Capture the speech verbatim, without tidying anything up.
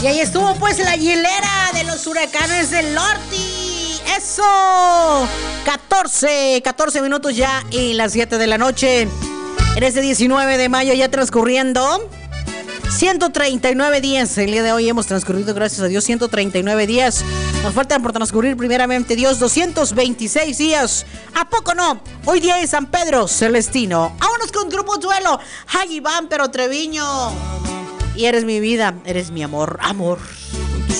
Y ahí estuvo pues la hielera de los huracanes del Norte. ¡Eso! catorce, catorce minutos ya y las siete de la noche. En este diecinueve de mayo ya transcurriendo ciento treinta y nueve días. El día de hoy hemos transcurrido, gracias a Dios, ciento treinta y nueve días. Nos faltan por transcurrir primeramente Dios doscientos veintiséis días. ¿A poco no? Hoy día es San Pedro Celestino. Vámonos con Grupo Duelo. Ay, Iván, pero Treviño. Y eres mi vida, eres mi amor, amor.